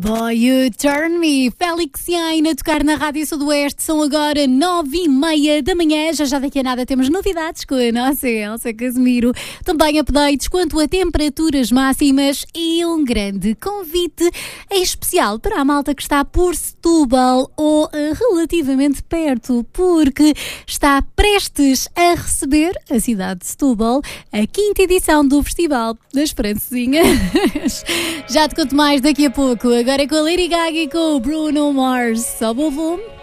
Boy, You Turn Me, Félix Jain a tocar na Rádio Sudoeste. São agora 9h30 da manhã. Já daqui a nada temos novidades com a nossa Elsa Casemiro. Também updates quanto a temperaturas máximas e um grande convite em especial para a malta que está por Setúbal ou relativamente perto, porque está prestes a receber a cidade de Setúbal a 5ª edição do Festival das Francesinhas. Já te conto mais daqui a pouco. Agora é com a Lady Gaga e com o Bruno Mars. Sobe o volume.